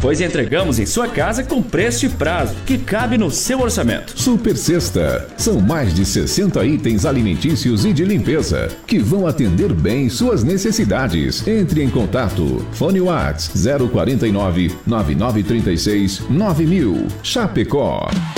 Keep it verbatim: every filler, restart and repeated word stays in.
pois entregamos em sua casa com preço e prazo que cabe no seu orçamento. Super Sexta. São mais de sessenta itens alimentícios e de limpeza que vão atender bem suas necessidades. Entre em contato. Fone Whats zero quarenta e nove, nove nove três seis, nove mil. Chapecó.